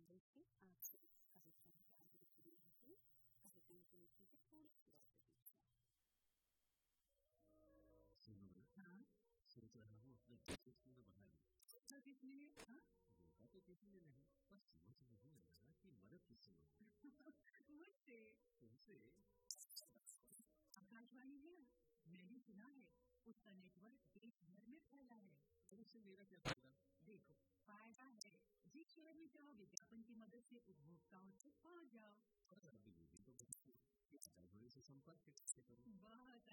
Channel से आपसे कार्यक्रम के आगे बढ़ने से कार्यक्रम की नतीजे थोड़ी सी बात दीजिए। हाँ, सोच रहा हूँ अपने बिजनेस में बढ़ा लूँ। अच्छा किसने? हाँ, योगा तो किसी ने नहीं, बस समझ नहीं आ रहा कि मदद किससे होगी। मुझसे, तुमसे। आकाशवाणी है ना, मैंने सुना है उसका नेटवर्क देश भर में फैला है। तो उससे मेरा क्या फायदा? देखो, फायदा है जिस शहर में जाओ विज्ञापन की मदद से उपभोक्ताओं से पहुँच जाओ। और अभी ये भी तो आकाशवाणी से संपर्क कैसे करूँ? बहुत